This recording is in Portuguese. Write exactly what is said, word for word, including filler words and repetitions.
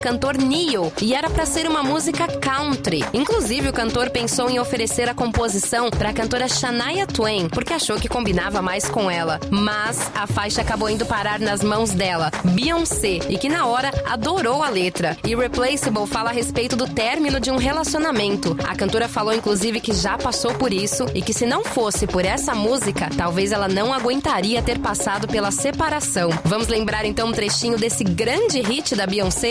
cantor Neil, e era pra ser uma música country. Inclusive, o cantor pensou em oferecer a composição pra cantora Shania Twain, porque achou que combinava mais com ela. Mas a faixa acabou indo parar nas mãos dela, Beyoncé, e que na hora adorou a letra. Irreplaceable fala a respeito do término de um relacionamento. A cantora falou inclusive que já passou por isso e que se não fosse por essa música, talvez ela não aguentaria ter passado pela separação. Vamos lembrar então um trechinho desse grande hit da Beyoncé?